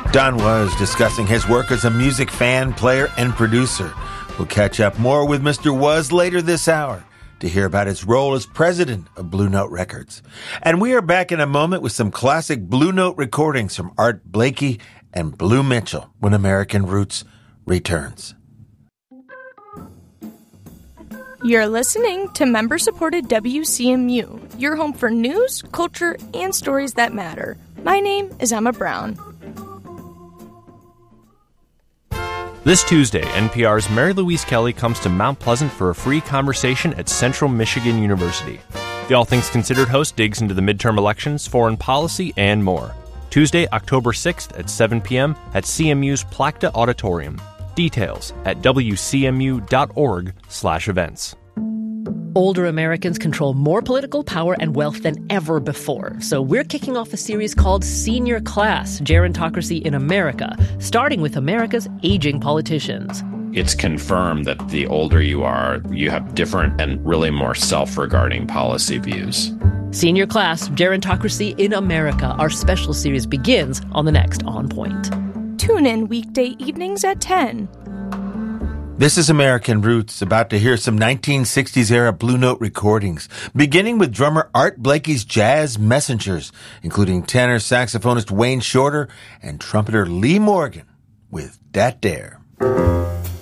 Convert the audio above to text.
Don Was discussing his work as a music fan, player, and producer. We'll catch up more with Mr. Was later this hour to hear about his role as president of Blue Note Records. And we are back in a moment with some classic Blue Note recordings from Art Blakey and Blue Mitchell when American Roots returns. You're listening to member-supported WCMU, your home for news, culture, and stories that matter. My name is Emma Brown. This Tuesday, NPR's Mary Louise Kelly comes to Mount Pleasant for a free conversation at Central Michigan University. The All Things Considered host digs into the midterm elections, foreign policy, and more. Tuesday, October 6th at 7 p.m. at CMU's Plakta Auditorium. Details at wcmu.org/events. Older Americans control more political power and wealth than ever before. So we're kicking off a series called Senior Class, Gerontocracy in America, starting with America's aging politicians. It's confirmed that the older you are, you have different and really more self-regarding policy views. Senior Class, Gerontocracy in America. Our special series begins on the next On Point. Tune in weekday evenings at 10. This is American Roots, about to hear some 1960s-era Blue Note recordings, beginning with drummer Art Blakey's Jazz Messengers, including tenor saxophonist Wayne Shorter and trumpeter Lee Morgan with Dat Dare.